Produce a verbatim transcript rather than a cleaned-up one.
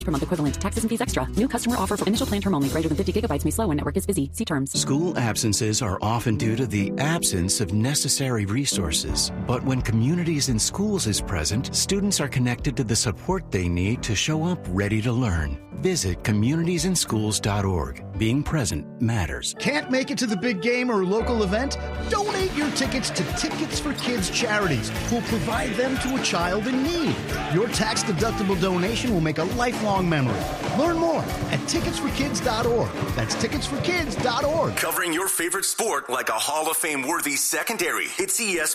per month equivalent. Taxes and fees extra. New customer offer for initial plan term only. Greater than fifty gigabytes may slow when network is busy. See terms. School absences are often due to the absence of necessary resources. But when Communities in Schools is present, students are connected to the support they need to show up ready to learn. Visit communities in schools dot org. Being present matters. Can't make it to the big game or local event? Donate your tickets to Tickets for Kids charities, who'll provide them to a child in need. Your tax-deductible donation will make a lifelong memory. Learn more at tickets for kids dot org. That's tickets for kids dot org. Covering your favorite sport like a Hall of Fame-worthy secondary. It's E S